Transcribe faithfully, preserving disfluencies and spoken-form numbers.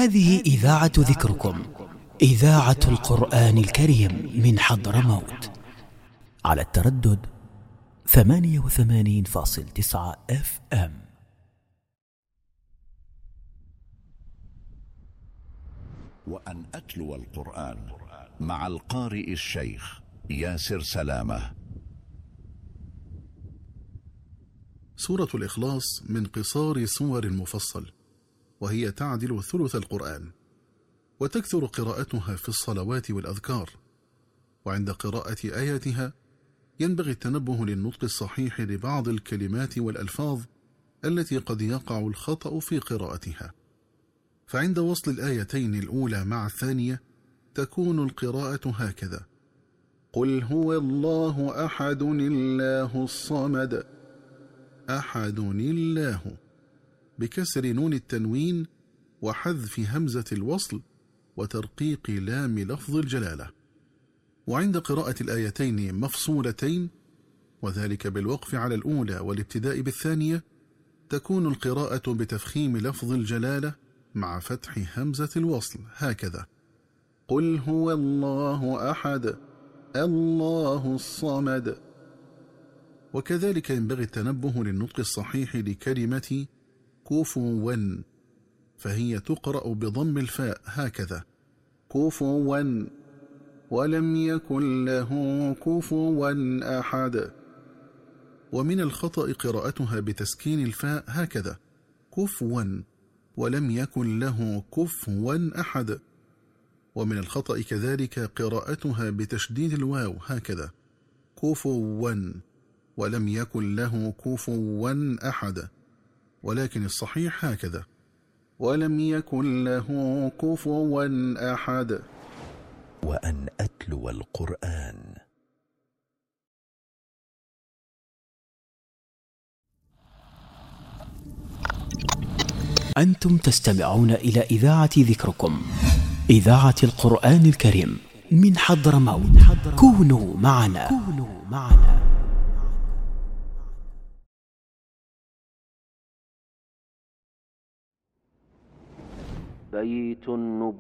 هذه إذاعة ذكركم، إذاعة القرآن الكريم من حضرموت، على التردد ثمانية وثمانين فاصل تسعة اف ام. وأن أتلو القرآن مع القارئ الشيخ ياسر سلامة. سورة الإخلاص من قصار سور المفصل، وهي تعدل ثلث القرآن، وتكثر قراءتها في الصلوات والأذكار. وعند قراءة آياتها ينبغي التنبه للنطق الصحيح لبعض الكلمات والألفاظ التي قد يقع الخطأ في قراءتها. فعند وصل الآيتين الأولى مع الثانية تكون القراءة هكذا: قل هو الله أحد الله الصمد. أحد الله، بكسر نون التنوين وحذف همزة الوصل وترقيق لام لفظ الجلالة. وعند قراءة الآيتين مفصولتين، وذلك بالوقف على الأولى والابتداء بالثانية، تكون القراءة بتفخيم لفظ الجلالة مع فتح همزة الوصل هكذا: قل هو الله أحد الله الصمد. وكذلك ينبغي التنبه للنطق الصحيح لكلمة كفوا، فهي تقرأ بضم الفاء هكذا: كفوا، ولم يكن له كفوا أحد. ومن الخطأ قراءتها بتسكين الفاء هكذا: كفوا، ولم يكن له كفوا أحد. ومن الخطأ كذلك قراءتها بتشديد الواو هكذا: كفوا، ولم يكن له كفوا أحد. ولكن الصحيح هكذا: ولم يكن له كفوا أحد. وأن أتلو القرآن. أنتم تستمعون إلى إذاعة ذكركم، إذاعة القرآن الكريم من حضرموت. كونوا معنا. كونوا معنا. بيت النبوة.